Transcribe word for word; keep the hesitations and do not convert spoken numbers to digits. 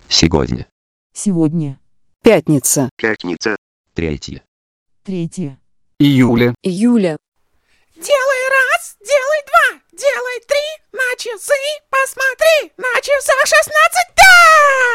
Сегодня. Сегодня. Пятница. Пятница. Третье. Третье. Июля. Июля. Делай раз, делай два, делай три на часы.